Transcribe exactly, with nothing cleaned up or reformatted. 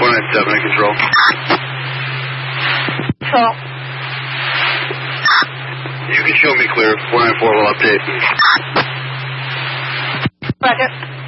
nine seven in control. So. You can show me clear. four nine four will update. Roger.